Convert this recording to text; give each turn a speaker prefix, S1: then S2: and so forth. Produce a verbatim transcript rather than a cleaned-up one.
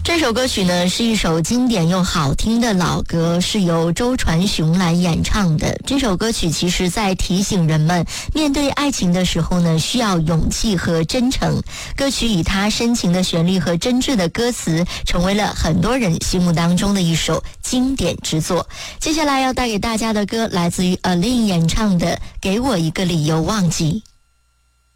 S1: 这首歌曲呢是一首经典又好听的老歌，是由周传雄来演唱的。这首歌曲其实在提醒人们，面对爱情的时候呢，需要勇气和真诚。歌曲以它深情的旋律和真挚的歌词，成为了很多人心目当中的一首经典之作。接下来要带给大家的歌，来自于 Aline 演唱的《给我一个理由忘记》。